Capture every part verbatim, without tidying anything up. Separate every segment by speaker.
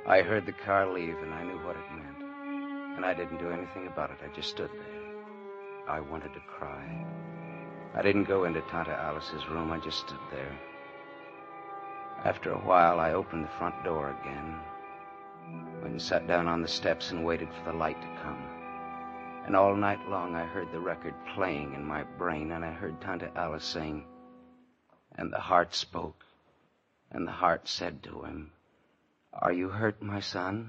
Speaker 1: I heard the car leave, and I knew what it meant. And I didn't do anything about it. I just stood there. I wanted to cry. I didn't go into Tante Alice's room. I just stood there. After a while, I opened the front door again. Went and sat down on the steps and waited for the light to come. And all night long, I heard the record playing in my brain, and I heard Tante Alice sing, "And the heart spoke, and the heart said to him, 'Are you hurt, my son?'"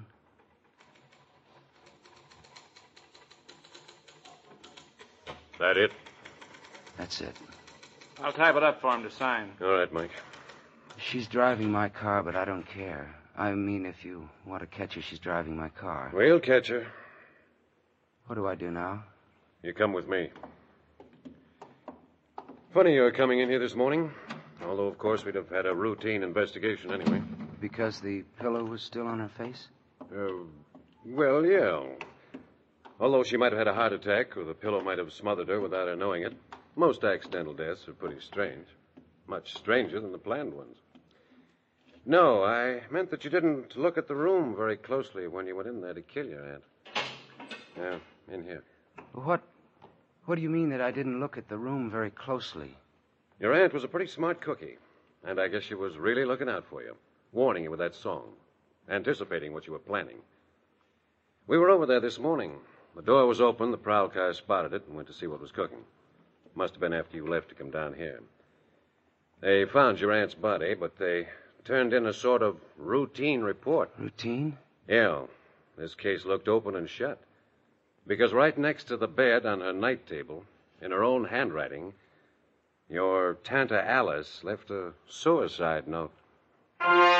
Speaker 2: That it?
Speaker 1: That's it.
Speaker 3: I'll type it up for him to sign.
Speaker 2: All right, Mike.
Speaker 1: She's driving my car, but I don't care. I mean, if you want to catch her, she's driving my car.
Speaker 2: We'll catch her.
Speaker 1: What do I do now?
Speaker 2: You come with me. Funny you're coming in here this morning. Although, of course, we'd have had a routine investigation anyway.
Speaker 1: Because the pillow was still on her face?
Speaker 2: Uh, well, yeah. Although she might have had a heart attack, or the pillow might have smothered her without her knowing it. Most accidental deaths are pretty strange. Much stranger than the planned ones. No, I meant that you didn't look at the room very closely when you went in there to kill your aunt. Yeah, in here.
Speaker 1: What What do you mean that I didn't look at the room very closely?
Speaker 2: Your aunt was a pretty smart cookie, and I guess she was really looking out for you, warning you with that song, anticipating what you were planning. We were over there this morning. The door was open, the prowl car spotted it, and went to see what was cooking. Must have been after you left to come down here. They found your aunt's body, but they turned in a sort of routine report.
Speaker 1: Routine?
Speaker 2: Yeah. This case looked open and shut. Because right next to the bed on her night table, in her own handwriting, your Tante Alice left a suicide note.